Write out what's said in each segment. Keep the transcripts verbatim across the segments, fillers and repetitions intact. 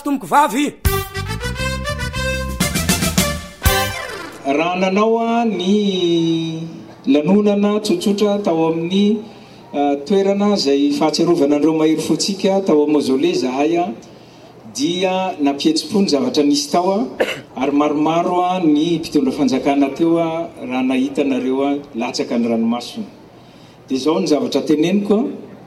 tomboko vavy raha nanao a ny lanonana tsotsotra tao amin'ny toerana zay fahatsiarovana andreo mahery fotsika tao amin'ny mausolée zahay a dia nampietsi-pony zavatra nisy tao a ary maromaro a ny mpitondra fanjakana teo a raha nahita nareo a latsaka ny ranomasona dia zao ny zavatra teneniko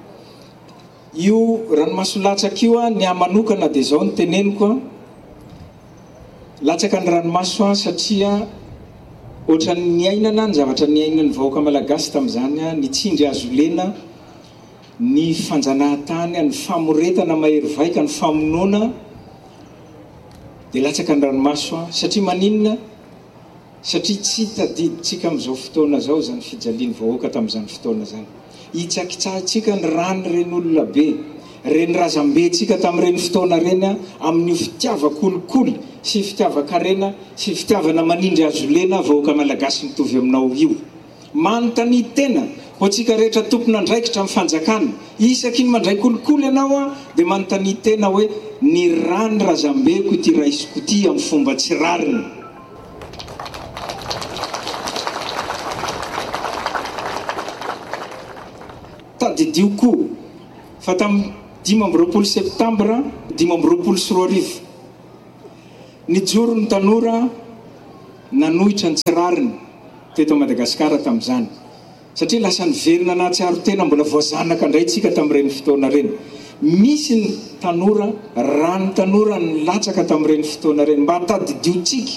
io ranomaso latsaka io a ny amanokana dia zao ny teneniko latsaka ny ranomaso a satria ohatra ny ainana ny zavatra ny ainany vahoaka malagasy tamin'izany a ny tsindry azo lena ny fanjanahantany ny famoretana mahery vaika ny famonoana dia latsaka ny ranomaso a satria maninona satria tsy tadiditsika amin'izao fotoana zao zany fijaliany vahoaka tamin'izany fotoana zany hitsakitsahantsika ny rany reny olona be reny razambentsika tamin'ireny fotoana reny a amin'ny fitiavakolikoly sy fitiavakarena sy fitiavana manindry azo lena vahoaka malagasy mitovy aminao io manontany tena ho tsika rehetra tompona andraikitra amin'ny fanjakana isaky ny mandray kolikoly ianao a dia manontany tena hoe ny rany razambeko ity raisiko ity amin'ny fomba tsy rariny tadidio koa fa tamin'ny dimy amby roapolo septambra dimy amby roapolo sy roa arivo ny joro ny tanora nanohitra ny tsy rariny teto Madagasikara tamin'izany satria lasa niverina nahatsiaro tena mbola voazanaka indray tsika tamin'ireny fotoana reny misy ny tanora raha ny tanora ny latsaka tamin'ireny fotoana reny mba hatadidiotsika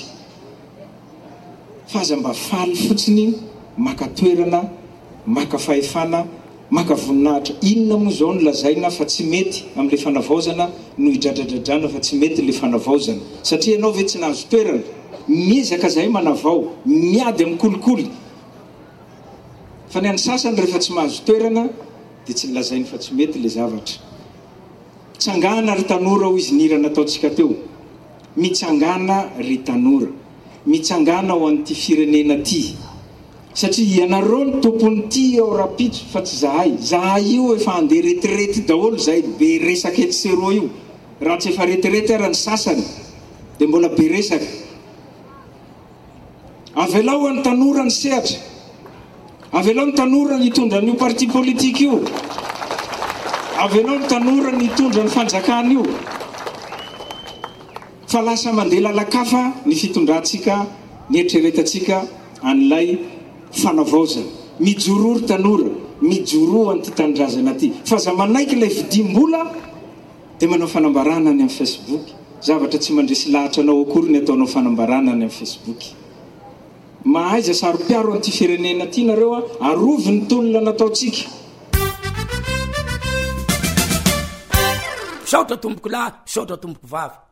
fa aza mba faly fotsiny maka toerana maka fahefana maka voninahitra inona moa zao ny lazaina fa tsy mety amin'le fanavaozana no hidradradradrana fa tsy mety le fanavaozana satria ianao ve tsy nahazo toerana miezaka zay manavao miady amin'ny kolikoly fa ny any sasany rehefa tsy mahazo toerana dia tsy lazainy fa tsy mety le zavatra tsangana ry tanora ho izy nirana ataontsika teo mitsangana ry tanora mitsangana ho an'ity firenena ty satria ianareo ny tompony ty ao rapitso fa tsy zahay zahay io efa andeha retirety daholo zay be resaka etsero io raha tsy efa retirety ara ny sasany dia mbola be resaka avelao ny tanora ny sehatra avelao ny tanora ny hitondra n'io parti politique io avelao ny tanora ny hitondra ny fanjakana io fa lasa mandeha lalakafa ny fitondrantsika ny eritreretantsika an'ilay fanavaozana mijorory tanora mijoro an'ity tanindrazana ty fa za manaiky ilay vidim-bola dia manao fanambarana any amin'ny Facebook zavatra tsy mandresy lahatra anao akory ny ataonao fanambarana any amin'ny Facebook mahaiza sarom-piaro an'ity firenena ty nareo a arovy ny tolona nataontsika saotra tomboko lahy saotra tomboko vavy